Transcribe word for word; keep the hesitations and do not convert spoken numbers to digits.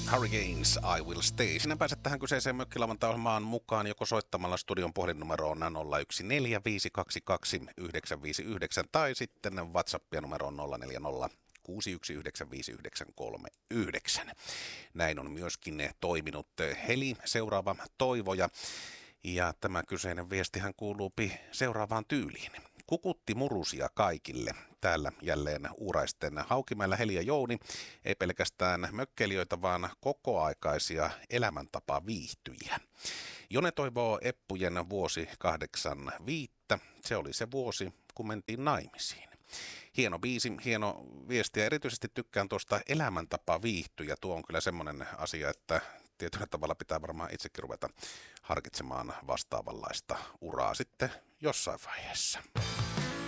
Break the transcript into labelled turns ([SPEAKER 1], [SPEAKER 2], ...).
[SPEAKER 1] Hurricanes, I Will Stay. Sinä pääset tähän kyseiseen mökkilavantai-ohjelmaan mukaan joko soittamalla studion puhelinnumeroon nolla yksi neljä viisi kaksi kaksi yhdeksän viisi yhdeksän tai sitten WhatsAppia numeroon nolla neljä nolla kuusi yksi yhdeksän viisi yhdeksän kolme yhdeksän. Näin on myöskin toiminut Heli, seuraava Toivoja. Ja tämä kyseinen viestihän kuuluu seuraavaan tyyliin. Kukutti murusia kaikille. Täällä jälleen uuraisten Haukimäellä Heli ja Jouni. Ei pelkästään mökkeilijöitä, vaan kokoaikaisia elämäntapa viihtyjiä. Jone toivoo Eppujen vuosi kahdeksan viittä. Se oli se vuosi, kun mentiin naimisiin. Hieno biisi, hieno viesti ja erityisesti tykkään tuosta elämäntapa viihtyjä. Tuo on kyllä semmoinen asia, että tietyllä tavalla pitää varmaan itsekin ruveta harkitsemaan vastaavanlaista uraa sitten jossain vaiheessa.